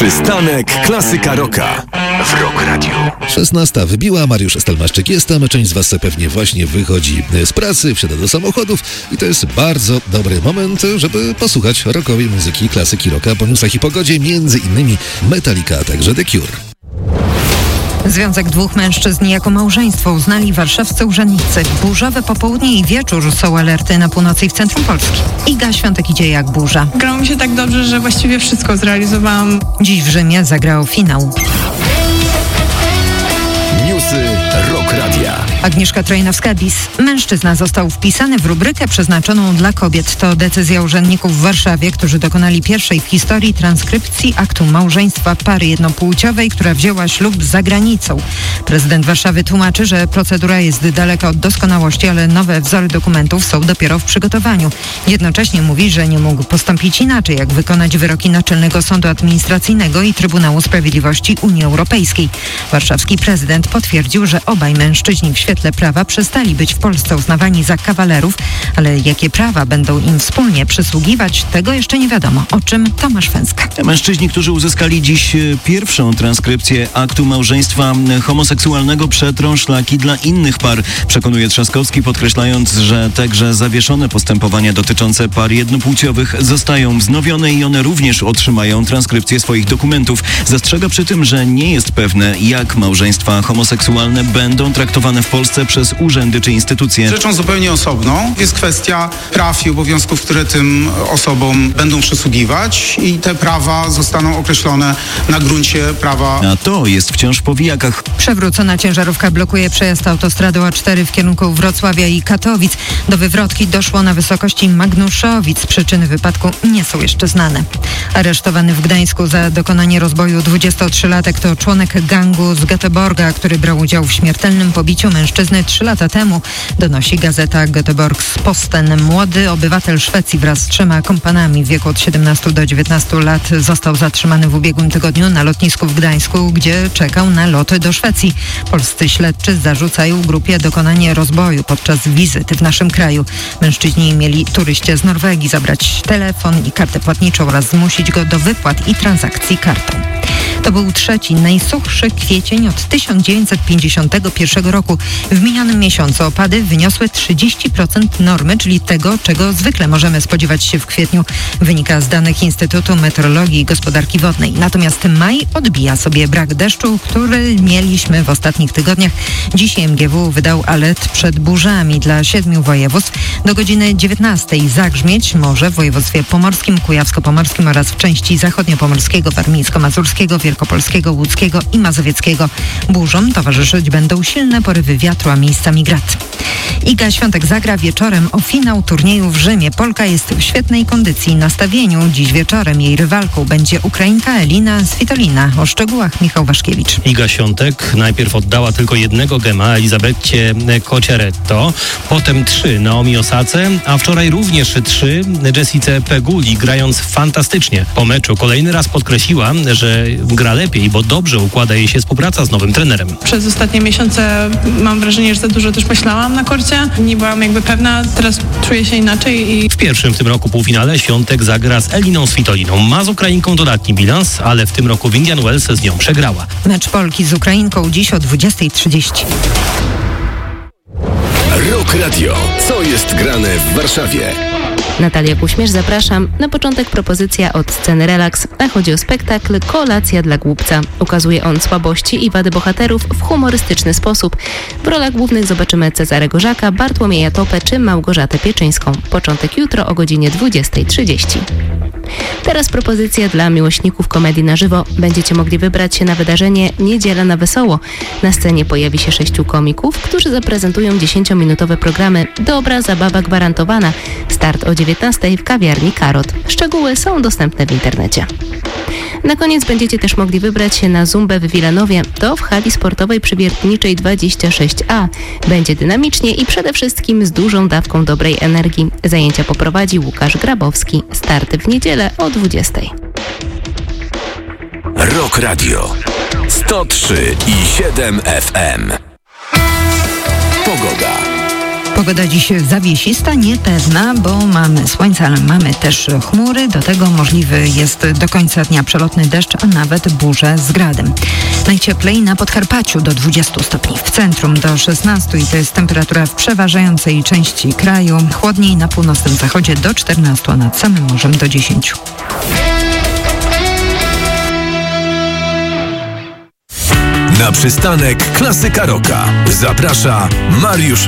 Przystanek Klasyka Rocka w Rock Radio. 16 wybiła, Mariusz Stelmaszczyk jest tam, część z was pewnie właśnie wychodzi z pracy, wsiada do samochodów i to jest bardzo dobry moment, żeby posłuchać rockowej muzyki, klasyki rocka po newsach i pogodzie, między innymi Metallica, a także The Cure. Związek dwóch mężczyzn jako małżeństwo uznali warszawscy urzędnicy. Burzowe popołudnie i wieczór są alerty na północy i w centrum Polski. Iga Świątek idzie jak burza. Grało mi się tak dobrze, że właściwie wszystko zrealizowałam. Dziś w Rzymie zagrał finał. Newsy Rock Radia. Agnieszka Trojnowska-Bis. Mężczyzna został wpisany w rubrykę przeznaczoną dla kobiet. To decyzja urzędników w Warszawie, którzy dokonali pierwszej w historii transkrypcji aktu małżeństwa pary jednopłciowej, która wzięła ślub za granicą. Prezydent Warszawy tłumaczy, że procedura jest daleka od doskonałości, ale nowe wzory dokumentów są dopiero w przygotowaniu. Jednocześnie mówi, że nie mógł postąpić inaczej, jak wykonać wyroki Naczelnego Sądu Administracyjnego i Trybunału Sprawiedliwości Unii Europejskiej. Warszawski prezydent potwierdził, że obaj mężczyźni w świetle prawa przestali być w Polsce uznawani za kawalerów, ale jakie prawa będą im wspólnie przysługiwać, tego jeszcze nie wiadomo. O czym Tomasz Fęska. Mężczyźni, którzy uzyskali dziś pierwszą transkrypcję aktu małżeństwa homoseksualnego, przetrą szlaki dla innych par, przekonuje Trzaskowski, podkreślając, że także zawieszone postępowania dotyczące par jednopłciowych zostają wznowione i one również otrzymają transkrypcję swoich dokumentów. Zastrzega przy tym, że nie jest pewne, jak małżeństwa homoseksualne będą traktowane w Polsce przez urzędy czy instytucje. Rzeczą zupełnie osobną jest kwestia praw i obowiązków, które tym osobom będą przysługiwać i te prawa zostaną określone na gruncie prawa. A to jest wciąż w powijakach. Przewrócona ciężarówka blokuje przejazd autostradą A4 w kierunku Wrocławia i Katowic. Do wywrotki doszło na wysokości Magnuszowic. Przyczyny wypadku nie są jeszcze znane. Aresztowany w Gdańsku za dokonanie rozboju 23-latek to członek gangu z Göteborga, który brał udział w śmiertelnym pobiciu mężczyzny 3 lata temu, donosi gazeta Göteborgs-Posten. Młody obywatel Szwecji wraz z 3 kompanami w wieku od 17 do 19 lat został zatrzymany w ubiegłym tygodniu na lotnisku w Gdańsku, gdzie czekał na lot do Szwecji. Polscy śledczy zarzucają grupie dokonanie rozboju podczas wizyty w naszym kraju. Mężczyźni mieli turyście z Norwegii zabrać telefon i kartę płatniczą oraz zmusić go do wypłat i transakcji kartą. To był trzeci, najsuchszy kwiecień od 1951 roku. W minionym miesiącu opady wyniosły 30% normy, czyli tego, czego zwykle możemy spodziewać się w kwietniu. Wynika z danych Instytutu Meteorologii i Gospodarki Wodnej. Natomiast maj odbija sobie brak deszczu, który mieliśmy w ostatnich tygodniach. Dziś MGW wydał alert przed burzami dla 7 województw. Do godziny 19 zagrzmieć może w województwie pomorskim, kujawsko-pomorskim oraz w części zachodniopomorskiego, warmińsko-mazurskiego, wielkopolskiego, łódzkiego i mazowieckiego. Burzom towarzyszyć będą silne porywy wiatru, a miejscami grad. Iga Świątek zagra wieczorem o finał turnieju w Rzymie. Polka jest w świetnej kondycji i nastawieniu. Dziś wieczorem jej rywalką będzie Ukrainka Elina Svitolina. O szczegółach Michał Waszkiewicz. Iga Świątek najpierw oddała tylko jednego gema Elizabecie Cocciaretto, potem 3 Naomi Osace, a wczoraj również 3 Jessice Peguli, grając fantastycznie. Po meczu kolejny raz podkreśliła, że gra lepiej, bo dobrze układa jej się współpraca z nowym trenerem. Przez ostatnie miesiące mam wrażenie, że za dużo też myślałam na korcie. Nie byłam jakby pewna, teraz czuję się inaczej i... W pierwszym w tym roku półfinale Świątek zagra z Eliną Svitoliną. Ma z Ukrainką dodatni bilans, ale w tym roku w Indian Wells z nią przegrała. Mecz Polki z Ukrainką dziś o 20:30. Rock Radio. Co jest grane w Warszawie? Natalia Kuśmierz, zapraszam. Na początek propozycja od sceny Relax, a chodzi o spektakl Kolacja dla głupca. Ukazuje on słabości i wady bohaterów w humorystyczny sposób. W rolach głównych zobaczymy Cezarego Żaka, Bartłomieja Topę czy Małgorzatę Pieczyńską. Początek jutro o godzinie 20:30. Teraz propozycja dla miłośników komedii na żywo. Będziecie mogli wybrać się na wydarzenie Niedziela na Wesoło. Na scenie pojawi się 6 komików, którzy zaprezentują 10-minutowe programy. Dobra zabawa gwarantowana. Start o 19:00 w kawiarni Karot. Szczegóły są dostępne w internecie. Na koniec będziecie też mogli wybrać się na Zumbę w Wilanowie. To w hali sportowej Przywiertniczej 26A. Będzie dynamicznie i przede wszystkim z dużą dawką dobrej energii. Zajęcia poprowadzi Łukasz Grabowski. Starty w niedzielę o 20:00. Rock Radio 103,7 FM. Pogoda. Pogoda dziś zawiesista, niepewna, bo mamy słońce, ale mamy też chmury. Do tego możliwy jest do końca dnia przelotny deszcz, a nawet burze z gradem. Najcieplej na Podkarpaciu do 20 stopni, w centrum do 16 i to jest temperatura w przeważającej części kraju. Chłodniej na północnym zachodzie do 14, a nad samym morzem do 10. Na przystanek Klasyka Rocka zaprasza Mariusz